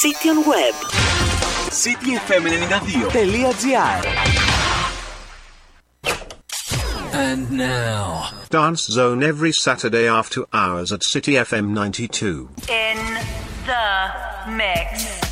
City on Web. cityfm92.gr. And now, Dance Zone every Saturday after hours at City FM 92. In the mix.